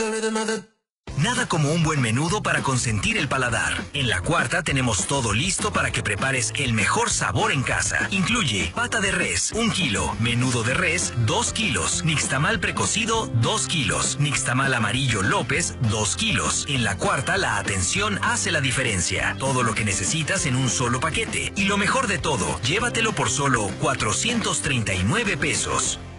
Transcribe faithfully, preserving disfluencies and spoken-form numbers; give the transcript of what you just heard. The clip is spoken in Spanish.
Nada como un buen menudo para consentir el paladar. En La Cuarta tenemos todo listo para que prepares el mejor sabor en casa. Incluye pata de res, un kilo, menudo de res, dos kilos, nixtamal precocido, dos kilos, nixtamal amarillo López, dos kilos. En La Cuarta la atención hace la diferencia. Todo lo que necesitas en un solo paquete. Y lo mejor de todo, llévatelo por solo cuatrocientos treinta y nueve pesos.